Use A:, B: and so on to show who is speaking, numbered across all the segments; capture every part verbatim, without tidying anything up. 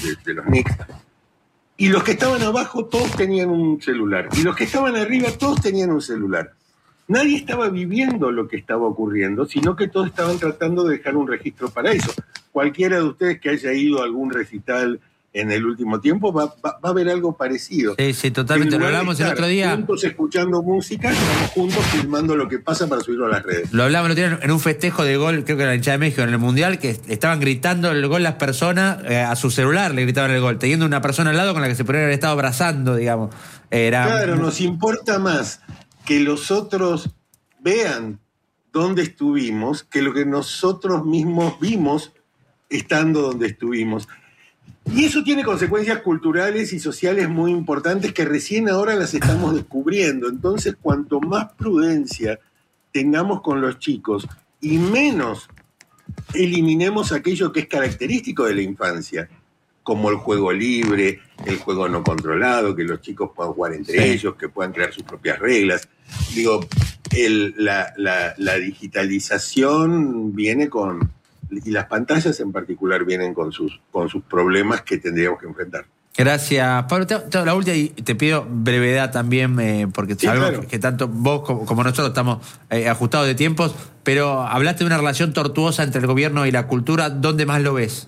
A: de, de los Knicks. Y los que estaban abajo todos tenían un celular. Y los que estaban arriba todos tenían un celular. Nadie estaba viviendo lo que estaba ocurriendo, sino que todos estaban tratando de dejar un registro para eso. Cualquiera de ustedes que haya ido a algún recital en el último tiempo va, va, va a ver algo parecido.
B: Sí, sí, totalmente. Lo hablamos el otro día.
A: Juntos escuchando música, estamos juntos filmando lo que pasa para subirlo a las redes.
B: Lo hablamos el otro día en un festejo de gol, creo que en la hinchada de México, en el Mundial, que estaban gritando el gol las personas, eh, a su celular le gritaban el gol, teniendo una persona al lado con la que se podrían haber estado abrazando, digamos. Era...
A: Claro, nos importa más que los otros vean dónde estuvimos que lo que nosotros mismos vimos estando donde estuvimos. Y eso tiene consecuencias culturales y sociales muy importantes que recién ahora las estamos descubriendo. Entonces, cuanto más prudencia tengamos con los chicos y menos eliminemos aquello que es característico de la infancia, como el juego libre, el juego no controlado, que los chicos puedan jugar entre sí. ellos, que puedan crear sus propias reglas. Digo, el, la, la, la digitalización viene con... y las pantallas en particular vienen con sus, con sus problemas que tendríamos que enfrentar.
B: Gracias, Pablo. Te, te, la última, y te pido brevedad también, eh, porque sí, sabemos claro. que tanto vos como, como nosotros estamos eh, ajustados de tiempos, pero hablaste de una relación tortuosa entre el gobierno y la cultura. ¿Dónde más lo ves?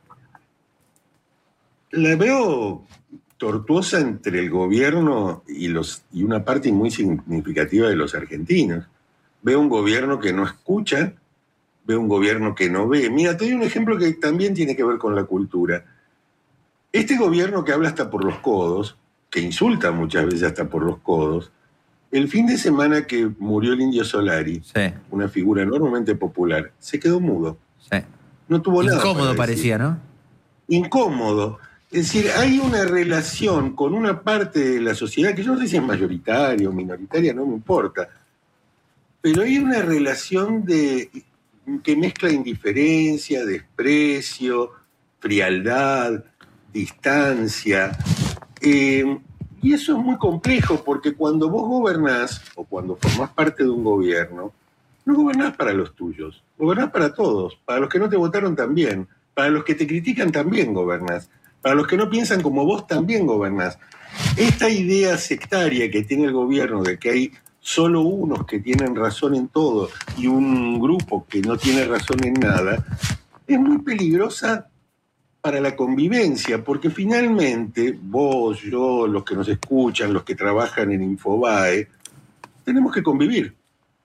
A: La veo tortuosa entre el gobierno y, los, y una parte muy significativa de los argentinos. Veo un gobierno que no escucha, veo un gobierno que no ve. Mira, te doy un ejemplo que también tiene que ver con la cultura. Este gobierno que habla hasta por los codos, que insulta muchas veces hasta por los codos, el fin de semana que murió el Indio Solari, sí. una figura enormemente popular, se quedó mudo.
B: Sí.
A: No tuvo nada.
B: Incómodo parecía, ¿no?
A: Incómodo. Es decir, hay una relación con una parte de la sociedad, que yo no sé si es mayoritaria o minoritaria, no me importa, pero hay una relación de... que mezcla indiferencia, desprecio, frialdad, distancia. Eh, y eso es muy complejo, porque cuando vos gobernás, o cuando formás parte de un gobierno, no gobernás para los tuyos, gobernás para todos, para los que no te votaron también, para los que te critican también gobernás, para los que no piensan como vos también gobernás. Esta idea sectaria que tiene el gobierno de que hay solo unos que tienen razón en todo y un grupo que no tiene razón en nada, es muy peligrosa para la convivencia, porque finalmente vos, yo, los que nos escuchan, los que trabajan en Infobae, tenemos que convivir.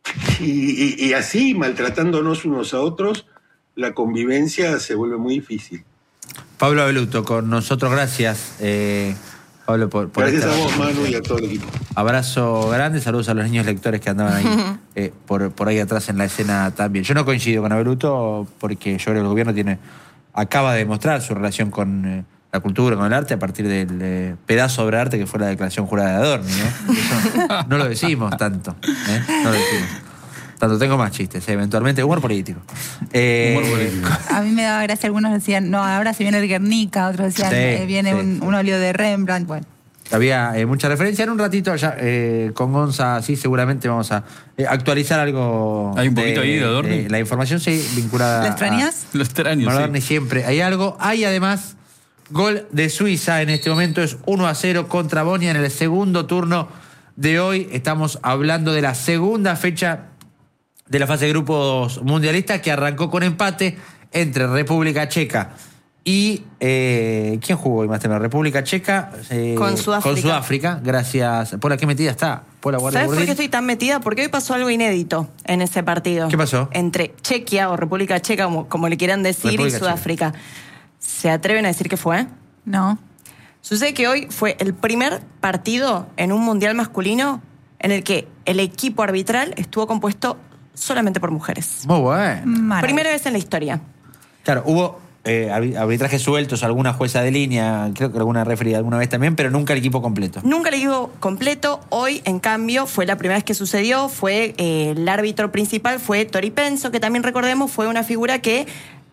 A: Y, y, y así, maltratándonos unos a otros, la convivencia se vuelve muy difícil.
B: Pablo Abeluto, con nosotros, gracias. Eh... Pablo, por, por
A: Gracias a vos, Manu, y a todo el equipo.
B: Abrazo grande, saludos a los niños lectores que andaban ahí, eh, por, por ahí atrás en la escena también. Yo no coincido con Abeluto porque yo creo que el gobierno tiene acaba de demostrar su relación con eh, la cultura, con el arte, a partir del eh, pedazo de obra de arte que fue la declaración jurada de Adorni, ¿no? Eso no lo decimos tanto, ¿eh? No lo decimos. Tanto tengo más chistes, ¿eh? Eventualmente, humor político. Eh,
C: humor político. A mí me daba gracia, algunos decían, no, ahora se viene el Guernica, otros decían, sí, eh, viene sí, un, sí. un óleo de Rembrandt, bueno.
B: Había eh, mucha referencia. En un ratito ya eh, con Gonza, sí, seguramente vamos a eh, actualizar algo.
D: Hay un poquito de, ahí de Adorni.
B: De la información, sí, vinculada.
C: ¿Lo extrañas?
B: A,
D: Lo extraño,
B: Adorni
D: sí.
B: Siempre hay algo. Hay además gol de Suiza en este momento, es uno a cero contra Bosnia en el segundo turno de hoy. Estamos hablando de la segunda fecha de la fase de grupos mundialistas que arrancó con empate entre República Checa y... Eh, ¿quién jugó hoy más temprano? República Checa
E: eh, con Sudáfrica.
B: Con Sudáfrica, gracias. Pola, ¿qué metida está? Pola,
E: ¿Sabes por qué estoy tan metida? Porque hoy pasó algo inédito en ese partido.
B: ¿Qué pasó?
E: Entre Chequia o República Checa, como, como le quieran decir, República y Sudáfrica. Checa. ¿Se atreven a decir qué fue?
C: No.
E: Sucede que hoy fue el primer partido en un mundial masculino en el que el equipo arbitral estuvo compuesto solamente por mujeres.
B: Muy bueno.
E: Maravilla. Primera vez en la historia.
B: Claro, hubo eh, arbitrajes sueltos, alguna jueza de línea, creo que alguna referee alguna vez también, pero nunca el equipo completo.
E: Nunca el equipo completo. Hoy, en cambio, fue la primera vez que sucedió. Fue eh, el árbitro principal fue Tori Penso, que también recordemos fue una figura que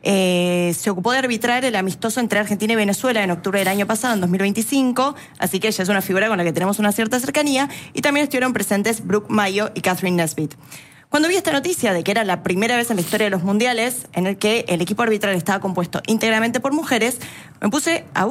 E: eh, se ocupó de arbitrar el amistoso entre Argentina y Venezuela en octubre del año pasado, en dos mil veinticinco. Así que ella es una figura con la que tenemos una cierta cercanía. Y también estuvieron presentes Brooke Mayo y Catherine Nesbitt. Cuando vi esta noticia de que era la primera vez en la historia de los mundiales en el que el equipo arbitral estaba compuesto íntegramente por mujeres, me puse a